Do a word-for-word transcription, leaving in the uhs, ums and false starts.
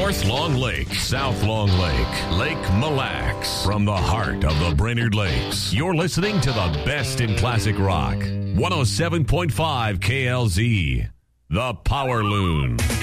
North Long Lake, South Long Lake, Lake Mille Lacs. From the heart of the Brainerd Lakes, you're listening to the best in classic rock. one oh seven point five K L Z, The Power Loon.